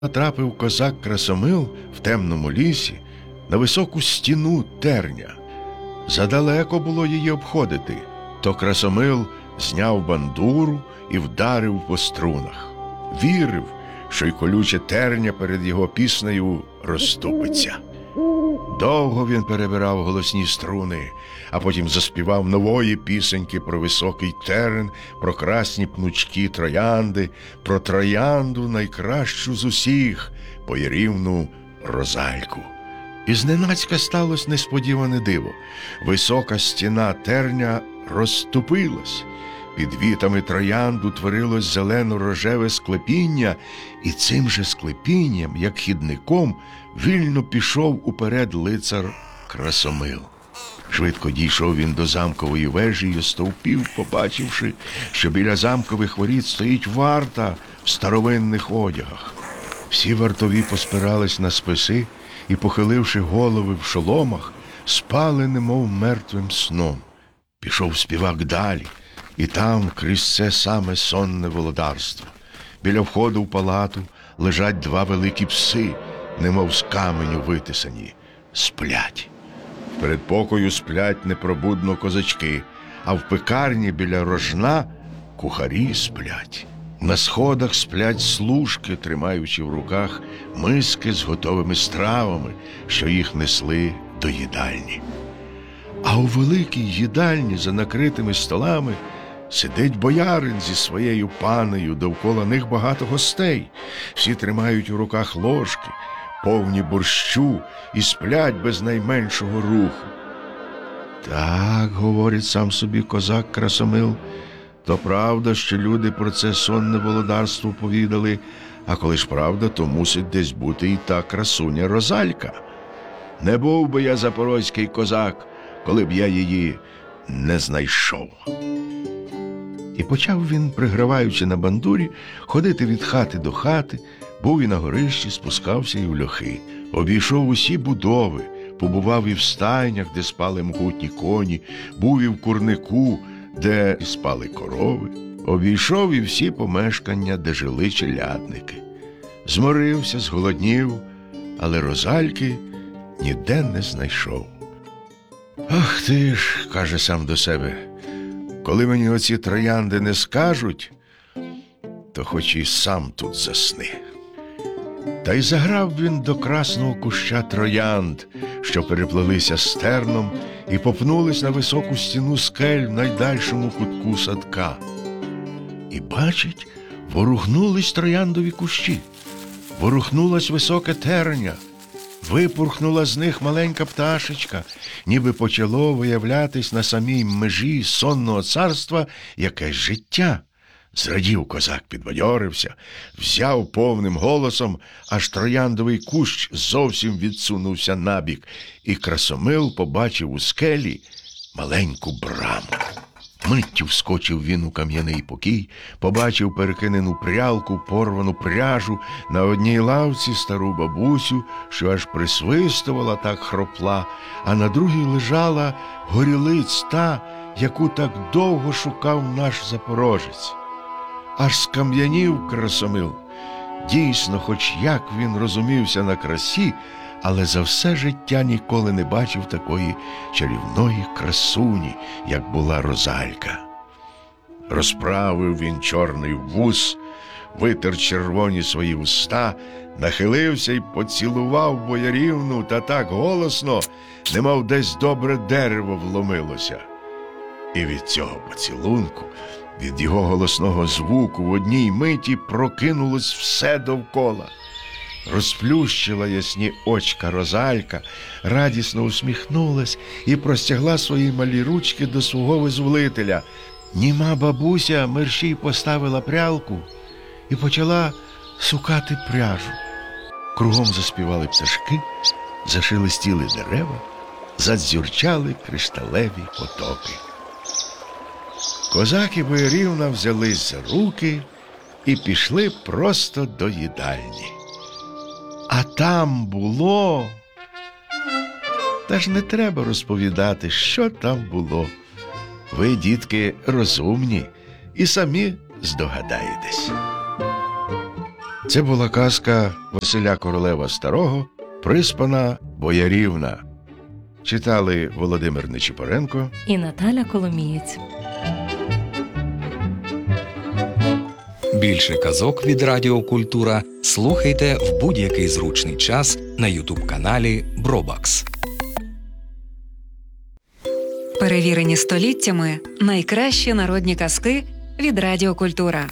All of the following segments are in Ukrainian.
натрапив козак Красомил в темному лісі на високу стіну терня. Задалеко було її обходити, то Красомил зняв бандуру і вдарив по струнах. Вірив, що й колюче терня перед його піснею розступиться. Довго він перебирав голосні струни, а потім заспівав нової пісеньки про високий терен, про красні пнучки троянди, про троянду найкращу з усіх, боярівну Розальку. І зненацька сталося несподіване диво. Висока стіна терня розступилась. Під вітами троянд утворилось зелено-рожеве склепіння, і цим же склепінням, як хідником, вільно пішов уперед лицар Красомил. Швидко дійшов він до замкової вежі й остовпів, побачивши, що біля замкових воріт стоїть варта в старовинних одягах. Всі вартові поспирались на списи і, похиливши голови в шоломах, спали немов мертвим сном. Пішов співак далі, і там, крізь це саме сонне володарство, біля входу в палату лежать два великі пси, немов з каменю витисані, сплять. В передпокою сплять непробудно козачки, а в пекарні біля рожна кухарі сплять. На сходах сплять служки, тримаючи в руках миски з готовими стравами, що їх несли до їдальні. А у великій їдальні за накритими столами сидить боярин зі своєю панею, довкола них багато гостей. Всі тримають у руках ложки, повні борщу, і сплять без найменшого руху. Так, говорить сам собі козак Красомил, то правда, що люди про це сонне володарство повідали, а коли ж правда, то мусить десь бути і та красуня Розалька. Не був би я запорозький козак, коли б я її не знайшов. І почав він, приграваючи на бандурі, ходити від хати до хати, був і на горищі, спускався і в льохи. Обійшов усі будови, побував і в стайнях, де спали могутні коні, був і в курнику, де спали корови, обійшов і всі помешкання, де жили челядники. Зморився, зголоднів, але Розальки ніде не знайшов. «Ах ти ж», – каже сам до себе, – «коли мені оці троянди не скажуть, то хоч і сам тут засни». Та й заграв він до красного куща троянд, що переплелися стерном і попнулись на високу стіну скель в найдальшому кутку садка. І бачить, ворухнулись трояндові кущі, ворухнулась високе терня, випурхнула з них маленька пташечка, ніби почало виявлятись на самій межі сонного царства якесь життя. Зрадів козак, підбадьорився, взяв повним голосом, аж трояндовий кущ зовсім відсунувся набік, і Красомил побачив у скелі маленьку браму. Миттю вскочив він у кам'яний покій, побачив перекинену прялку, порвану пряжу, на одній лавці стару бабусю, що аж присвистувала, так хропла, а на другій лежала горілиць та, яку так довго шукав наш запорожець. Аж скам'янів Красомил. Дійсно, хоч як він розумівся на красі, але за все життя ніколи не бачив такої чарівної красуні, як була Розалька. Розправив він чорний вус, витер червоні свої уста, нахилився й поцілував боярівну, та так голосно, немов десь добре дерево вломилося. І від цього поцілунку, від його голосного звуку в одній миті прокинулось все довкола. Розплющила ясні очка Розалька, радісно усміхнулась і простягла свої малі ручки до свого визволителя. Німа бабуся мерщій поставила прялку і почала сукати пряжу. Кругом заспівали пташки, зашелестіли дерева, задзюрчали кришталеві потоки. Козак і боярівна взялись за руки і пішли просто до їдальні. А там було... Та ж не треба розповідати, що там було. Ви, дітки, розумні і самі здогадаєтесь. Це була казка Василя Королева Старого «Приспана боярівна». Читали Володимир Нечипоренко і Наталя Коломієць. Більше казок від Радіо Культура слухайте в будь-який зручний час на ютуб-каналі Бробакс. Перевірені століттями найкращі народні казки від Радіо Культура.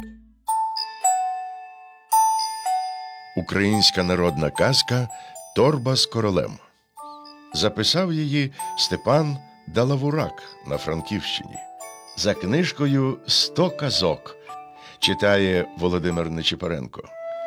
Українська народна казка «Торба з королем». Записав її Степан Далавурак на Франківщині. За книжкою «100 казок» читає Володимир Нечипоренко.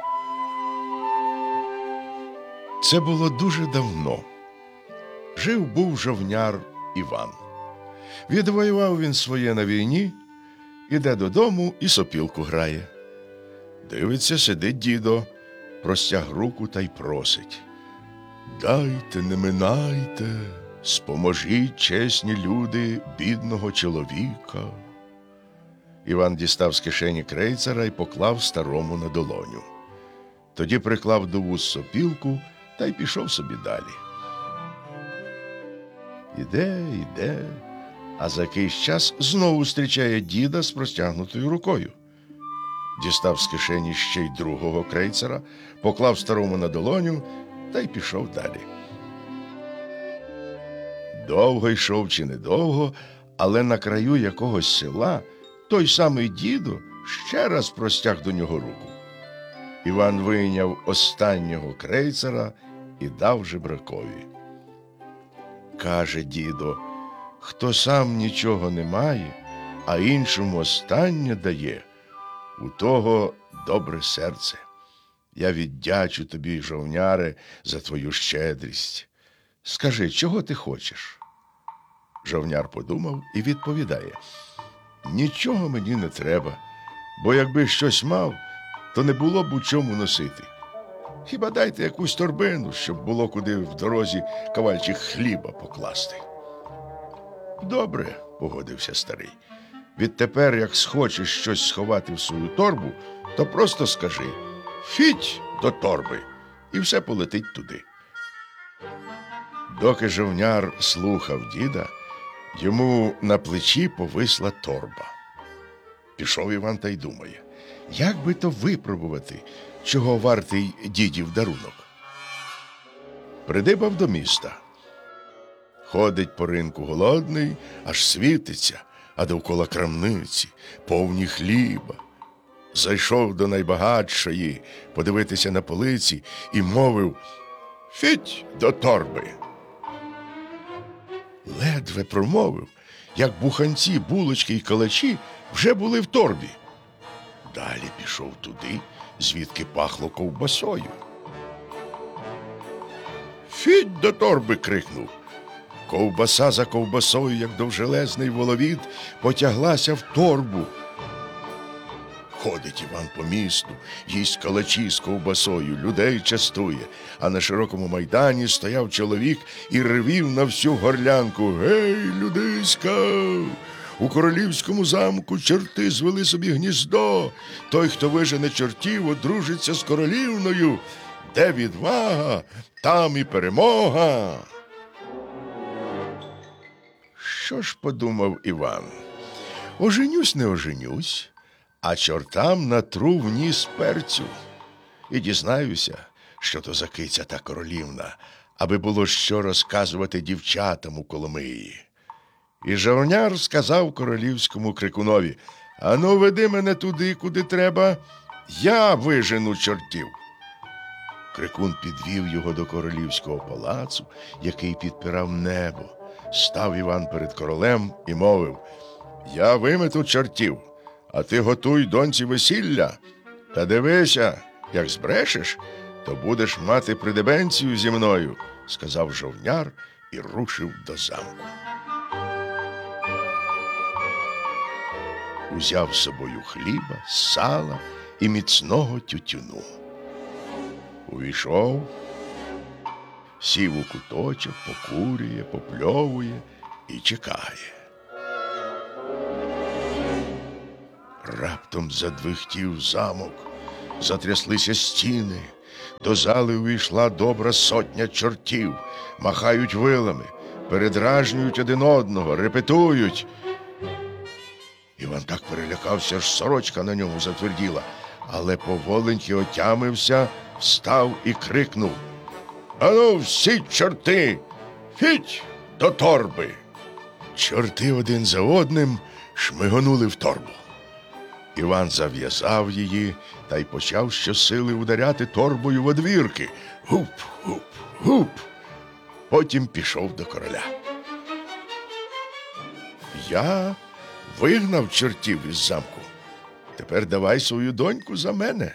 Це було дуже давно. Жив-був жовняр Іван. Відвоював він своє на війні, іде додому і сопілку грає. Дивиться, сидить дідо, простяг руку та й просить: «Дайте, не минайте, споможіть, чесні люди, бідного чоловіка». Іван дістав з кишені крейцера і поклав старому на долоню. Тоді приклав до вуз сопілку та й пішов собі далі. Іде, а за якийсь час знову зустрічає діда з простягнутою рукою. Дістав з кишені ще й другого крейцера, поклав старому на долоню та й пішов далі. Довго йшов чи недовго, але на краю якогось села той самий дідо ще раз простяг до нього руку. Іван вийняв останнього крейцера і дав жебракові. Каже дідо: «Хто сам нічого не має, а іншому останнє дає, у того добре серце. Я віддячу тобі, жовняре, за твою щедрість. Скажи, чого ти хочеш?» Жовняр подумав і відповідає: «Нічого мені не треба, бо якби щось мав, то не було б у чому носити. Хіба дайте якусь торбину, щоб було куди в дорозі кавальчик хліба покласти». «Добре», – погодився старий. «Відтепер, як схочеш щось сховати в свою торбу, то просто скажи: фіть до торби, і все полетить туди». Доки жовняр слухав діда, йому на плечі повисла торба. Пішов Іван та й думає: як би то випробувати, чого вартий дідів дарунок. Придибав до міста. Ходить по ринку голодний, аж світиться, а довкола крамниці, повні хліба. Зайшов до найбагатшої подивитися на полиці і мовив: фіть до торби. Ледве промовив, як буханці, булочки й калачі вже були в торбі. Далі пішов туди, звідки пахло ковбасою. «Фіть до торби!» – крикнув. Ковбаса за ковбасою, як довжелезний воловід, потяглася в торбу. Ходить Іван по місту, їсть калачі з ковбасою, людей частує, а на широкому майдані стояв чоловік і ревів на всю горлянку: «Гей, людиська! У королівському замку чорти звели собі гніздо. Той, хто вижене чортів, одружиться з королівною. Де відвага, там і перемога». Що ж подумав Іван? Оженюсь, не оженюсь, а чортам натру в ніс перцю. І дізнаюся, що то за киця та королівна, аби було що розказувати дівчатам у Коломиї. І жовняр сказав королівському крикунові: «Ану, веди мене туди, куди треба, я вижену чортів». Крикун підвів його до королівського палацу, який підпирав небо. Став Іван перед королем і мовив: «Я вимету чортів, а ти готуй доньці весілля. Та дивися, як збрешеш, то будеш мати придебенцію зі мною», – сказав жовняр і рушив до замку. Узяв з собою хліба, сала і міцного тютюну. Увійшов, сів у куточок, покурює, попльовує і чекає. Раптом задвихтів замок, Затряслися стіни. До зали увійшла добра сотня чортів. Махають вилами, передражнюють один одного, репетують. Іван так перелякався, аж сорочка на ньому затверділа. Але поволеньки отямився, встав і крикнув: «Ану, всі чорти, фіть до торби!» Чорти один за одним шмигонули в торбу. Іван зав'язав її та й почав щосили ударяти торбою в одвірки. Гуп, гуп, гуп. Потім пішов до короля. «Я вигнав чортів із замку. Тепер давай свою доньку за мене».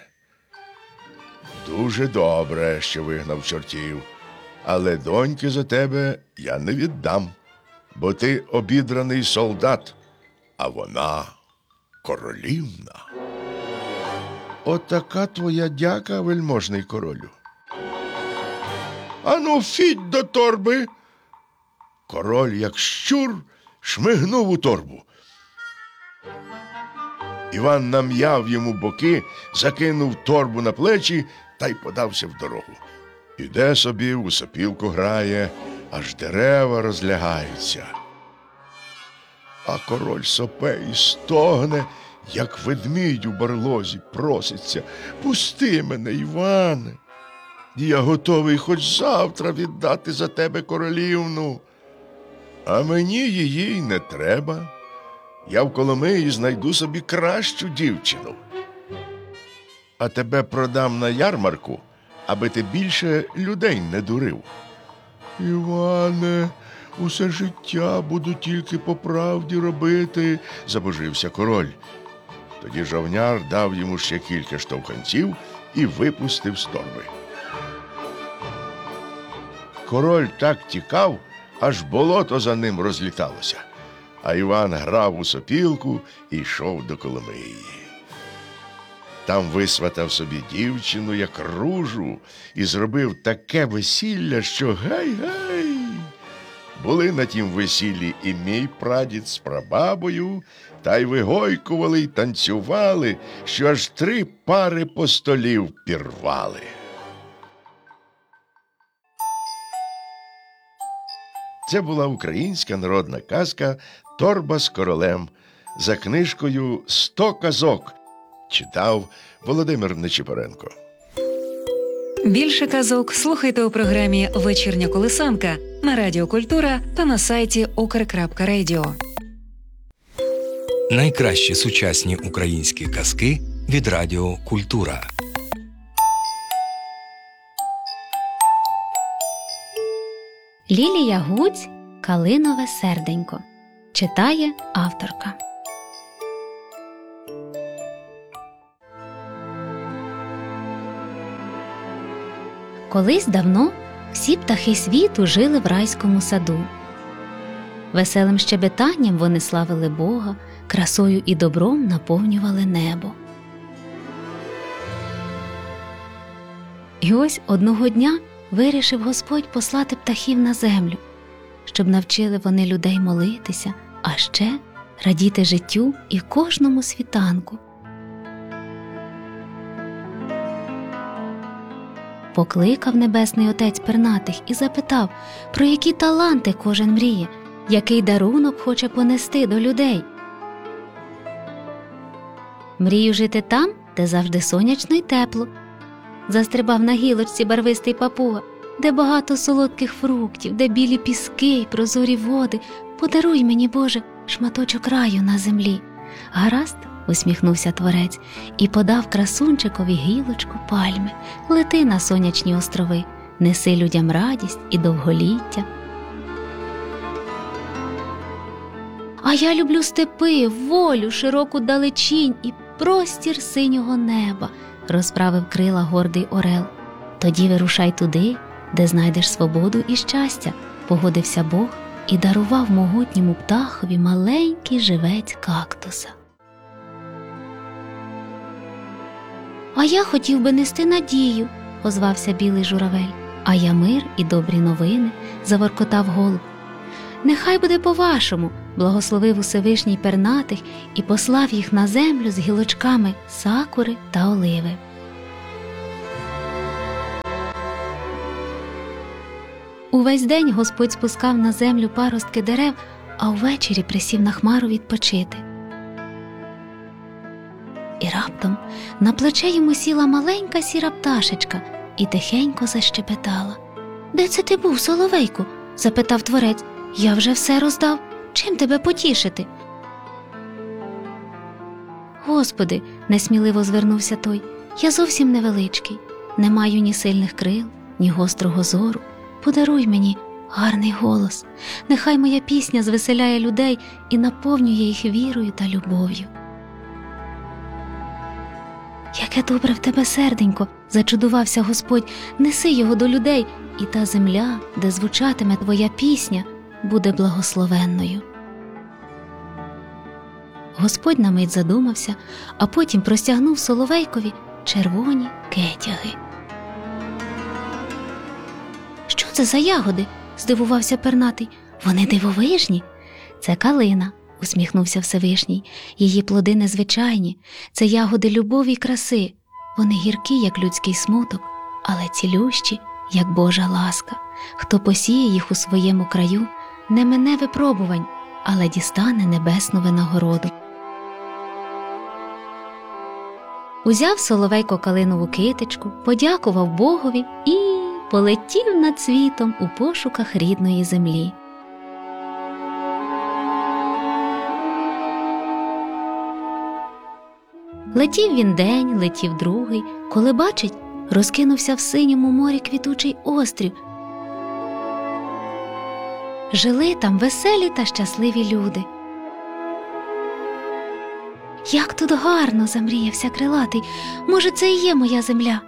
«Дуже добре, що вигнав чортів, але доньки за тебе я не віддам, бо ти обідраний солдат, а вона королівна». «Отака твоя дяка, вельможний королю». «Ану, фіть до торби!» Король, як щур, шмигнув у торбу. Іван нам'яв йому боки, закинув торбу на плечі та й подався в дорогу. Іде собі, у сопілку грає, аж дерева розлягаються. А король сопе і стогне, як ведмідь у барлозі, проситься: «Пусти мене, Іване! Я готовий хоч завтра віддати за тебе королівну. А мені її й не треба. Я в Коломиї знайду собі кращу дівчину. А тебе продам на ярмарку, аби ти більше людей не дурив». «Іване, усе життя буду тільки по правді робити», – забожився король. Тоді жовняр дав йому ще кілька штовханців і випустив з торби. Король так тікав, аж болото за ним розліталося. А Іван грав у сопілку і йшов до Коломиї. Там висватав собі дівчину, як ружу, і зробив таке весілля, що гай-гай! Були на тім весіллі і мій прадід з прабабою, та й вигойкували, й танцювали, що аж 3 пари постолів пірвали. Це була українська народна казка «Торба з королем» за книжкою «100 казок». Читав Володимир Нечипоренко. Більше казок слухайте у програмі «Вечірня колисанка» на Радіо Культура та на сайті ukr.radio. Найкращі сучасні українські казки від Радіо Культура. Лілія Гуць «Калинове серденько». Читає авторка. Колись давно всі птахи світу жили в райському саду. Веселим щебетанням вони славили Бога, красою і добром наповнювали небо. І ось одного дня вирішив Господь послати птахів на землю, щоб навчили вони людей молитися, а ще радіти життю і кожному світанку. Покликав Небесний Отець пернатих і запитав, про які таланти кожен мріє, який дарунок хоче понести до людей. «Мрію жити там, де завжди сонячно й тепло», – застрибав на гілочці барвистий папуга, «де багато солодких фруктів, де білі піски й прозорі води. Подаруй мені, Боже, шматочок раю на землі». «Гаразд», – усміхнувся Творець і подав красунчикові гілочку пальми. «Лети на сонячні острови, неси людям радість і довголіття». «А я люблю степи, волю, широку далечінь і простір синього неба», – розправив крила гордий орел. «Тоді вирушай туди, де знайдеш свободу і щастя», – погодився Бог і дарував могутньому птахові маленький живець кактуса. «А я хотів би нести надію», – озвався білий журавель. «А я мир і добрі новини», – заворкотав голуб. «Нехай буде по-вашому», – благословив Усевишній пернатих і послав їх на землю з гілочками сакури та оливи. Увесь день Господь спускав на землю паростки дерев, а ввечері присів на хмару відпочити. І раптом на плече йому сіла маленька сіра пташечка і тихенько защебетала. «Де це ти був, соловейку?» – запитав творець. «Я вже все роздав. Чим тебе потішити?» «Господи!» – несміливо звернувся той. «Я зовсім невеличкий. Не маю ні сильних крил, ні гострого зору. Подаруй мені гарний голос. Нехай моя пісня звеселяє людей і наповнює їх вірою та любов'ю». «Яке добре в тебе серденько!» – зачудувався Господь. «Неси його до людей, і та земля, де звучатиме твоя пісня, буде благословенною». Господь на мить задумався, а потім простягнув соловейкові червоні кетяги. «Що це за ягоди?» – здивувався пернатий. «Вони дивовижні». «Це калина», – усміхнувся Всевишній. «Її плоди незвичайні. Це ягоди любові й краси. Вони гіркі, як людський смуток, але цілющі, як Божа ласка. Хто посіє їх у своєму краю, не мине випробувань, але дістане небесну винагороду». Узяв соловейко калинову китичку, подякував Богові і полетів над світом у пошуках рідної землі. Летів він день, летів другий, коли бачить, розкинувся в синьому морі квітучий острів. Жили там веселі та щасливі люди. «Як тут гарно!» – замріявся крилатий. «Може, це і є моя земля?»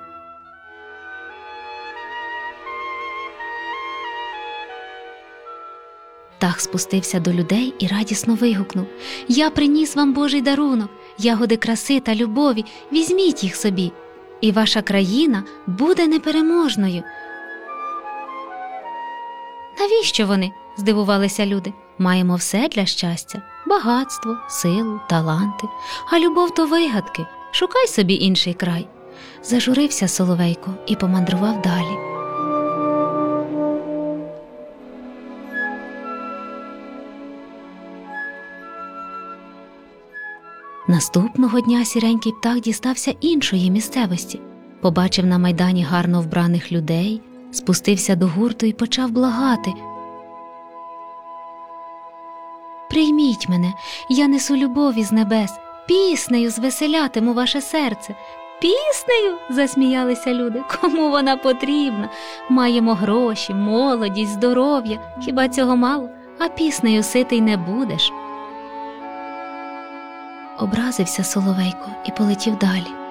Птах спустився до людей і радісно вигукнув: «Я приніс вам Божий дарунок, ягоди краси та любові, візьміть їх собі, і ваша країна буде непереможною». «Навіщо вони?» – здивувалися люди. «Маємо все для щастя – багатство, силу, таланти, а любов – то вигадки, шукай собі інший край». Зажурився соловейко і помандрував далі. Наступного дня сіренький птах дістався іншої місцевості. Побачив на майдані гарно вбраних людей, спустився до гурту і почав благати: «Прийміть мене, я несу любов із небес, піснею звеселятиму ваше серце». «Піснею?» – засміялися люди. «Кому вона потрібна? Маємо гроші, молодість, здоров'я. Хіба цього мало? А піснею ситий не будеш». Образився соловейко і полетів далі.